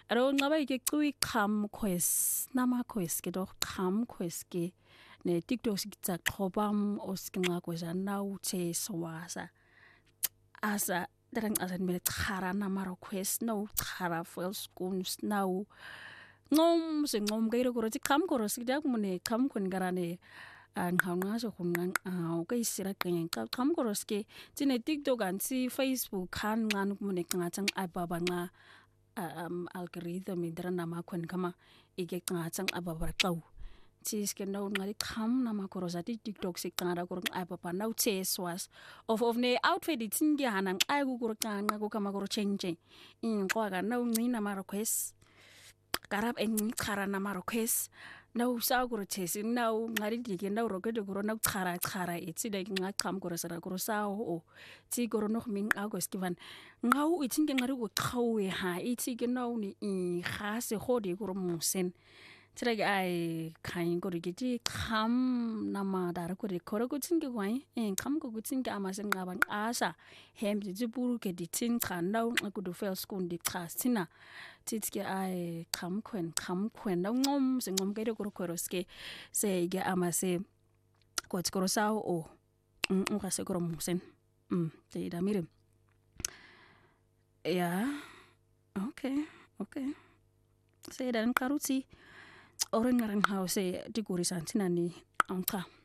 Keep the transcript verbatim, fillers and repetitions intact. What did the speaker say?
aro ngaba ke cui qham quest nama quest ke do qham quest ke ne TikTok sikitsa qhobam oskinga kwezana uthe swasa asa darang asan mele chara nama request no chara fuel school now ngom singom kairo koro ti qham koro sikda kumune qham kun garane nghawnga so khungang aw kay sira kanya qham koro ske tine TikTok an si Facebook kan ngan kumune ngachang ababa nga um algorithm indra nama khun kama ige ngachang ababa qaw tis ke no ngari kham nama koro za TikTok sik tangara koro ababa now chase was of of ne outfit itsingi hanang ay kuro kanga ko kama koro change in kwa ga no ngina ma request karab en khara nama request no sa kuro chase no ngari dige no rokedo kuro no khara khara itsi de nga kham koro sara koro sa o ti koro no min august van ngau itsingi ngari ko qawe ha itsi ke no ni i khase khodi koro musen tira ai kain koro giti kham nama dar ko re koro ko tsingi kwai en kham ko tsingi amasen ngaban asa hem ji buru ke di tin khan no ko do fel school di khasina titske ai kham khwen kham khwen no ngom se ngom ke koro koro ske se ge amase ko koro sa o un ka se koro musen mm te da mire ya okay okay se dan karuti orang ngarang hause di kurisan sinani angka